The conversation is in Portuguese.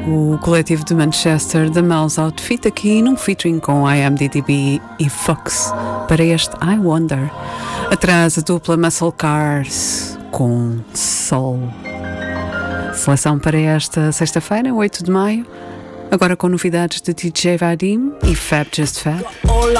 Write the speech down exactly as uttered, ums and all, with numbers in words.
O coletivo de Manchester, The Mouse Outfit, aqui num featuring com I M D D B e Fox para este I Wonder. Atrás a dupla Muscle Cars com Soul. Seleção para esta sexta-feira, oito de maio, agora com novidades de D J Vadim e Fab Just Fab.